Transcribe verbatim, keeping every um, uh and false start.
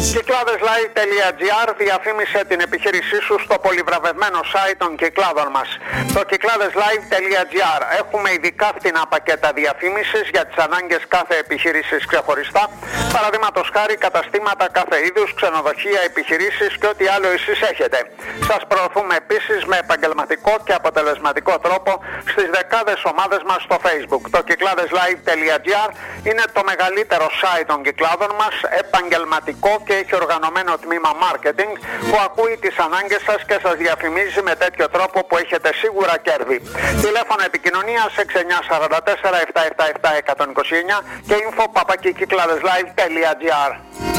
Κυκλάδεσlive.gr διαφήμισε την επιχείρησή σου στο πολυβραβευμένο site των κυκλάδων μας. Το κυκλάδεσlive.gr. Έχουμε ειδικά φτηνά πακέτα διαφήμισης για τις ανάγκες κάθε επιχείρησης ξεχωριστά. Παραδείγματος χάρη καταστήματα κάθε είδους, ξενοδοχεία, επιχειρήσεις και ό,τι άλλο εσείς έχετε. Σας προωθούμε επίσης με επαγγελματικό και αποτελεσματικό τρόπο στις δεκάδες ομάδες μας στο Facebook. Το κυκλάδεσlive.gr είναι το μεγαλύτερο site των κυκλάδων μας, επαγγελματικό και έχει οργανωμένο τμήμα marketing που ακούει τις ανάγκες σας και σας διαφημίζει με τέτοιο τρόπο που έχετε σίγουρα κέρδη. Τηλέφωνο επικοινωνίας έξι εννιά τέσσερα τέσσερα επτά επτά επτά ένα δύο εννιά και info παπάκι κυκλάδεσlive.gr.